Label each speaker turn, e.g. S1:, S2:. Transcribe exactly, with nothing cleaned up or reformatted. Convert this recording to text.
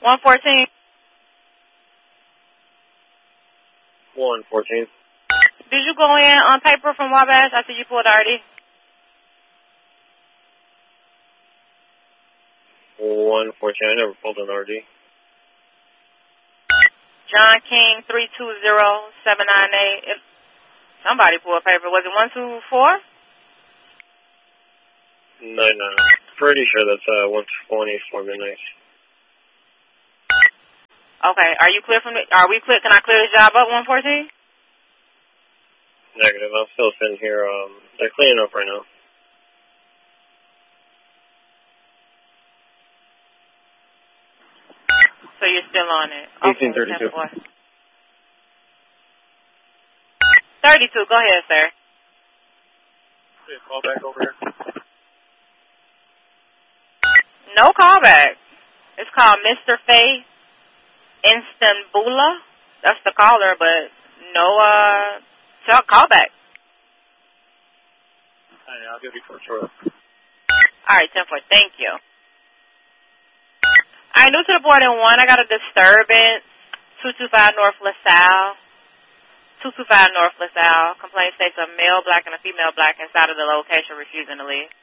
S1: one fourteen.
S2: one fourteen.
S1: Did you go in on paper from Wabash after you pulled R D?
S2: one fourteen. I never pulled an R D.
S1: John King, three two zero seven nine eight. If somebody pulled paper, was it one two four?
S2: No, no. Pretty sure that's uh, one twenty for midnight.
S1: Okay, are you clear from the, are we clear, can I clear this job up, one fourteen?
S2: Negative, I'm still sitting here, um, they're cleaning up right now.
S1: So you're still on it?
S2: eighteen thirty-two.
S1: thirty-two, go ahead, sir.
S2: Okay, call back over here.
S1: No callback. It's called Mister Faith Istanbula. That's the caller, but no uh tell callback.
S2: Hey, I'll give you for sure.
S1: All right, ten four, thank you. All right, new to the board in one. I got a disturbance. two two five North LaSalle. two two five North LaSalle. Complaint states a male black and a female black inside of the location refusing to leave.